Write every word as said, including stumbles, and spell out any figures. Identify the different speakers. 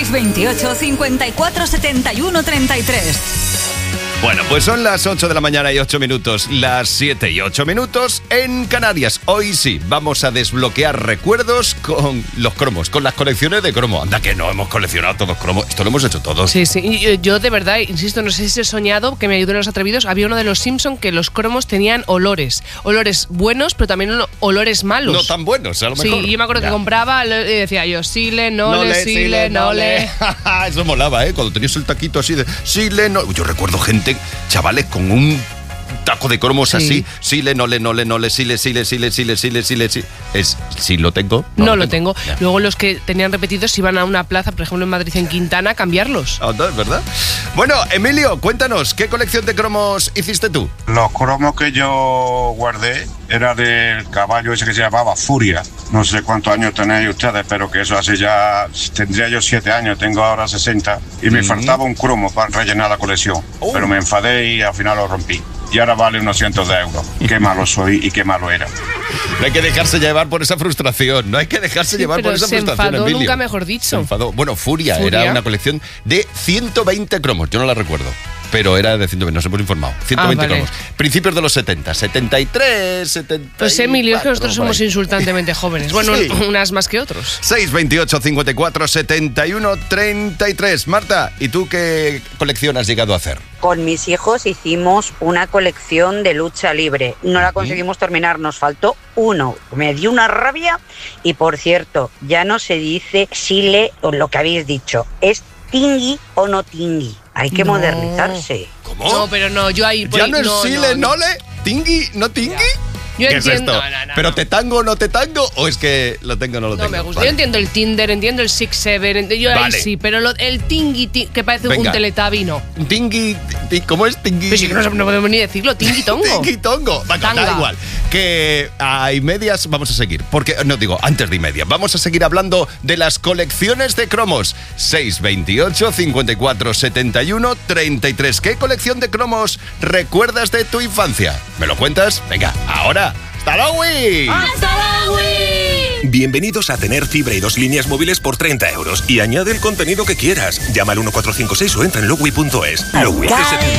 Speaker 1: seis veintiocho, cincuenta y cuatro, setenta y uno, treinta y tres.
Speaker 2: Bueno, pues son las ocho de la mañana y ocho minutos, las siete y ocho minutos en Canarias. Hoy sí, vamos a desbloquear recuerdos con los cromos, con las colecciones de cromo. Anda que no hemos coleccionado todos cromos, esto lo hemos hecho todos.
Speaker 3: Sí, sí, y yo de verdad, insisto, no sé si he soñado, que me ayuden los atrevidos, había uno de los Simpson que los cromos tenían olores, olores buenos, pero también olores malos.
Speaker 2: No tan buenos, a lo mejor.
Speaker 3: Sí, yo me acuerdo
Speaker 2: ya.
Speaker 3: que compraba y decía yo, sile, no le, sile, no le...
Speaker 2: Eso molaba, ¿eh? Cuando tenías el taquito así de sile, no... Yo recuerdo gente, chavales, con un taco de cromos sí. así, sile, no le, no le, no le, sile, sile, sile, sile, sile, sile, sile. Es, si lo tengo,
Speaker 3: no,
Speaker 2: no
Speaker 3: lo
Speaker 2: tengo.
Speaker 3: tengo. Luego los que tenían repetidos iban a una plaza, por ejemplo en Madrid, en Quintana, a cambiarlos.
Speaker 2: Ah, no, es verdad. Bueno, Emilio, cuéntanos, ¿qué colección de cromos hiciste tú?
Speaker 4: Los cromos que yo guardé era del caballo ese que se llamaba Furia. No sé cuántos años tenéis ustedes, pero que eso hace ya... Tendría yo siete años, tengo ahora sesenta. Y me mm. faltaba un cromo para rellenar la colección. Oh. Pero me enfadé y al final lo rompí. Y ahora vale unos cientos de euros. Qué malo soy y qué malo era.
Speaker 2: No hay que dejarse llevar por esa frustración. No hay que dejarse
Speaker 3: sí,
Speaker 2: llevar por esa
Speaker 3: se
Speaker 2: frustración,
Speaker 3: enfadó,
Speaker 2: Emilio.
Speaker 3: Nunca mejor dicho.
Speaker 2: Se enfadó. Bueno, Furia,
Speaker 3: Furia
Speaker 2: era una colección de ciento veinte cromos. Yo no la recuerdo. Pero era de ciento veinte, nos hemos informado. ciento veinte ah, vale. cromos. Principios de los setenta, setenta y tres, setenta.
Speaker 3: Pues Emilio, es que nosotros somos insultantemente jóvenes. Bueno, sí. unas más que otros.
Speaker 2: seis veintiocho, cincuenta y cuatro, setenta y uno, treinta y tres. Marta, ¿y tú qué colección has llegado a hacer?
Speaker 5: Con mis hijos hicimos una colección de lucha libre. No la conseguimos terminar, nos faltó uno. Me dio una rabia y, por cierto, ya no se dice sile o lo que habéis dicho. Es tingui o no tingui. Hay que no. modernizarse.
Speaker 2: ¿Cómo?
Speaker 3: No, pero no, yo ahí...
Speaker 2: ¿Ya no es
Speaker 3: no,
Speaker 2: sile,
Speaker 3: no,
Speaker 2: nole? ¿Tingui, no tingui?
Speaker 3: Yo
Speaker 2: ¿Qué
Speaker 3: entiendo.
Speaker 2: es esto?
Speaker 3: No, no, no,
Speaker 2: ¿Pero
Speaker 3: no.
Speaker 2: te tango o no te tango? ¿O es que lo tengo o no lo
Speaker 3: no
Speaker 2: tengo?
Speaker 3: No me gusta.
Speaker 2: Vale.
Speaker 3: Yo entiendo el Tinder, entiendo el Six Seven. Yo
Speaker 2: vale.
Speaker 3: ahí sí, pero lo, el tingui, tingui, que parece Venga. un teletabi, no.
Speaker 2: Tingui, tingui, ¿cómo es tingui?
Speaker 3: Pero sí que no, no podemos ni decirlo, tingui tongo.
Speaker 2: Tingui tongo. Venga, da igual. Que a y medias vamos a seguir. Porque, no digo, antes de y media. Vamos a seguir hablando de las colecciones de cromos. seis veintiocho, cincuenta y cuatro, setenta y uno, treinta y tres. ¿Qué colección de cromos recuerdas de tu infancia? ¿Me lo cuentas? Venga, ahora. ¡Hasta Lowy!
Speaker 1: ¡Hasta Lowy!
Speaker 6: Bienvenidos a tener fibra y dos líneas móviles por treinta euros. Y añade el contenido que quieras. Llama al uno cuatro cinco seis o entra en lowy punto es. Lowy.